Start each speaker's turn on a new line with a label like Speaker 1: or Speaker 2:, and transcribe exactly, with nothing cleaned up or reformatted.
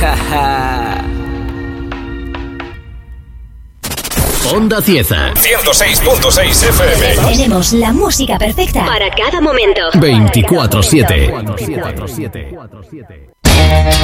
Speaker 1: Onda Cieza.
Speaker 2: ciento seis punto seis F M.
Speaker 3: Tenemos la música perfecta para cada momento.
Speaker 1: veinticuatro siete.